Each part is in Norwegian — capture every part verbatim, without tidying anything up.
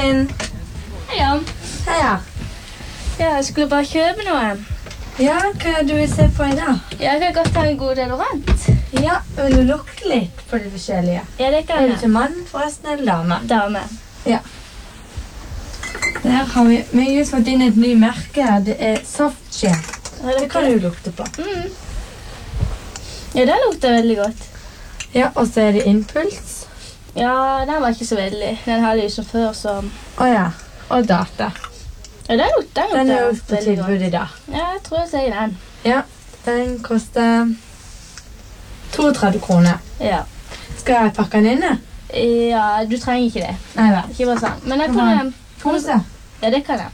Elin. Heia. Heia. Ja, jeg skulle bare kjøpe noe. Ja, hva er det du vil se på i dag? Jeg kan godt ha en god deodorant. Ja, vil du lukte litt på det forskjellige? Ja, det kan Er jeg. det til mann forresten eller dame? Dame. Ja. Der har vi, vi har just fått inn et ny merke her. Det er Softshare. Ja, Det kan du lukte på. Mm. Ja, det lukter veldig godt. Ja, og så er det Impuls. Ja, den var ikke så veldig. Den hadde jeg jo som før, så... Åja, og Data. Ja, den lukter, den Den er lukter jo på veldig tilbud godt. i dag. Ja, jeg tror jeg sier den. Ja, den koster trettito kroner. Ja. Skal jeg pakke den inne? Ja, du trenger ikke det. Nei vel. Ikke bare sånn. Men jeg Kan kan... man pose? Ja, det kan jeg.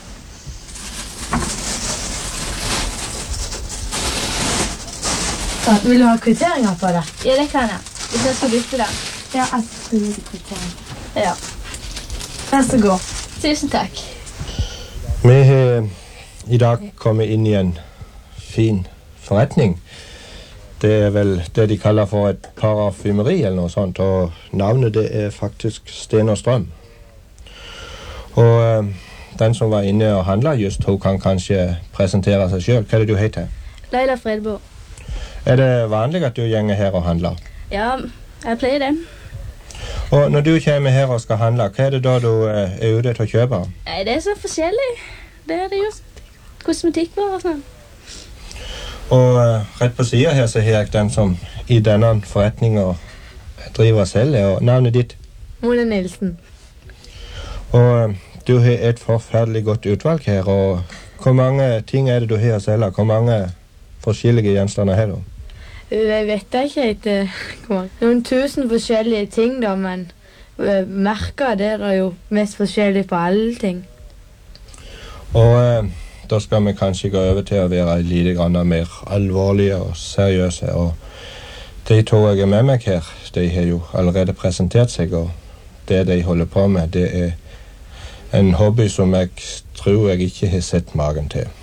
Så, vil du ha kvitteringer på det? Ja, det kan jeg. Hvis jeg skal bytte den. Ja, jeg skal gi deg kvittering. Ja. Vær så god. Tusen takk. Vi har i dag kommet inn i en fin forretning. Det er vel det de kaller for et parafymeri eller noe sånt, og navnet det er faktisk Sten og Strøm. Og eh, den som var inne og handlet just, hun kan kanskje presentere seg selv. Hva er det du heter? Leila Fredbo. Er det vanlig at du gjenger her og handler? Ja, jeg pleier det. Og når du kommer her og skal handle, hva er det da du eh, er ute til å kjøpe? Nei, det er så forskjellig. Det er det jo kosmetikkvarer og sånn. Og eh, rett på siden her så har jeg den som i denne forretningen driver selv, og navnet ditt. Mona Nilsen. Og eh, du har et forferdelig godt utvalg her, og hvor mange ting er det du har å selge? Hvor mange forskjellige gjenstander har du? Jeg vet ikke helt. eh, hvor mange. Noen tusen forskjellige ting da, men eh, merker det er jo mest forskjellig på alle ting. Og eh, da skal vi kanskje gå over til å være litt grann mer alvorlige og seriøse. Og de to jeg er med meg her, de har jo allerede presentert seg, og det de holder på med, det er en hobby som jeg tror jeg ikke har sett magen til.